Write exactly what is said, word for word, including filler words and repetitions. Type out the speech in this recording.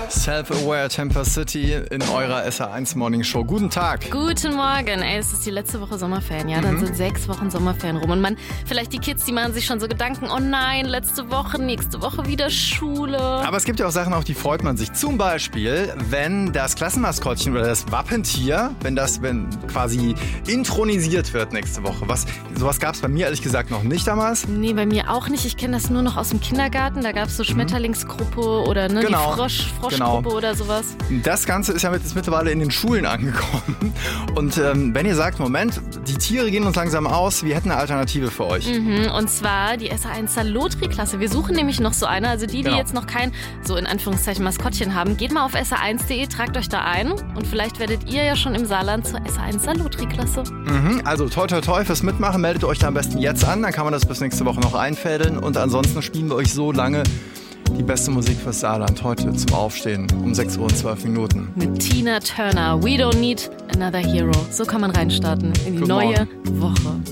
Self-Aware Temper City in eurer S R eins Morning Show. Guten Tag. Guten Morgen. Ey, es ist die letzte Woche Sommerferien, ja? Dann mhm. sind sechs Wochen Sommerferien rum. Und man, vielleicht die Kids, die machen sich schon so Gedanken, oh nein, letzte Woche, nächste Woche wieder Schule. Aber es gibt ja auch Sachen, auf die freut man sich. Zum Beispiel, wenn das Klassenmaskottchen oder das Wappentier, wenn das wenn quasi intronisiert wird nächste Woche. Was, sowas gab es bei mir ehrlich gesagt noch nicht damals. Nee, bei mir auch nicht. Ich kenne das nur noch aus dem Kindergarten. Da gab es so Schmetterlingsgruppe oder ne, genau. die Frosch, Froschgruppe genau. oder sowas. Das Ganze ist ja jetzt mittlerweile in den Schulen angekommen. Und ähm, wenn ihr sagt, Moment, die Tiere gehen uns langsam aus, wir hätten eine Alternative für euch. Mhm, und zwar die S R eins Salotri-Klasse. Wir suchen nämlich noch so eine. Also die, die genau. jetzt noch kein, so in Anführungszeichen, Maskottchen haben, geht mal auf S R eins punkt de, tragt euch da ein und vielleicht werdet ihr ja schon im Saarland zur S R eins Salotri-Klasse. Mhm, also toi toi toi fürs Mitmachen. Meldet euch da am besten jetzt an, dann kann man das bis nächste Woche noch einfädeln. Und ansonsten spielen wir euch so lange die beste Musik fürs Saarland heute zum Aufstehen um sechs Uhr und zwölf Minuten. Mit Tina Turner, We Don't Need Another Hero. So kann man reinstarten in die Guten neue Morgen. Woche.